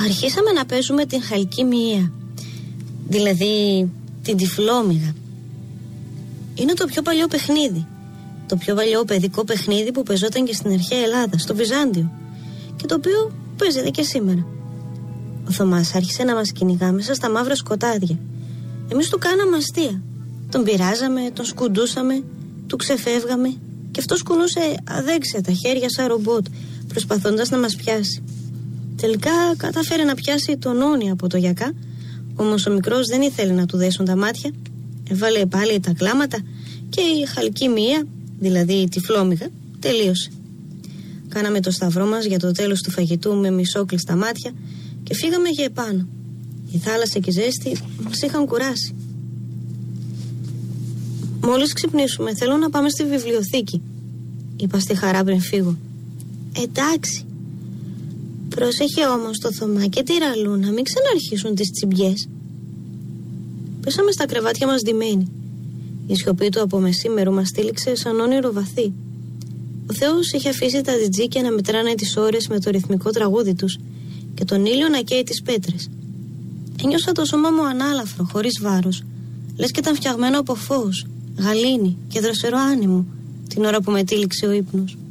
αρχίσαμε να παίζουμε την χαλκή μυεία, δηλαδή την τυφλόμυγα. Είναι το πιο παλιό παιχνίδι, το πιο παλιό παιδικό παιχνίδι που παίζονταν και στην αρχαία Ελλάδα, στο Βυζάντιο, και το οποίο παίζεται και σήμερα. Ο Θωμάς άρχισε να μας κυνηγά μέσα στα μαύρα σκοτάδια. Εμείς του κάναμε αστεία. Τον πειράζαμε, τον σκουντούσαμε, του ξεφεύγαμε και αυτός κουνούσε αδέξια τα χέρια σαν ρομπότ, προσπαθώντας να μας πιάσει. Τελικά κατάφερε να πιάσει τον Όνη από το γιακά, όμως ο μικρός δεν ήθελε να του δέσουν τα μάτια. Έβαλε πάλι τα κλάματα και η χαλκή μυεία, δηλαδή η τυφλόμυγα, τελείωσε. Κάναμε το σταυρό μας για το τέλος του φαγητού με μισόκλειστα μάτια και φύγαμε για επάνω. Η θάλασσα και η ζέστη μας είχαν κουράσει. «Μόλις ξυπνήσουμε θέλω να πάμε στη βιβλιοθήκη», είπα στη Χαρά πριν φύγω. «Εντάξει. Πρόσεχε όμως το Θωμά και τη Ραλού να μην ξαναρχίσουν τις τσιμπιές». Πέσαμε στα κρεβάτια μας ντυμένοι. Η σιωπή του από μεσήμερο μας στήλιξε σαν όνειρο βαθύ. Ο Θεός είχε αφήσει τα τζιτζίκια να μετράνε τις ώρες με το ρυθμικό τραγούδι τους και τον ήλιο να καίει τις πέτρες. Ένιωσα το σώμα μου ανάλαφρο, χωρίς βάρος, λες και ήταν φτιαγμένο από φως, γαλήνη και δροσερό άνεμο την ώρα που με τύλιξε ο ύπνος.